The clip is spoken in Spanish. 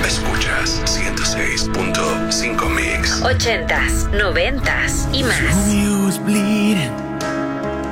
Escuchas 106.5 Mix. 80s, 90s y más. Romeo was bleeding.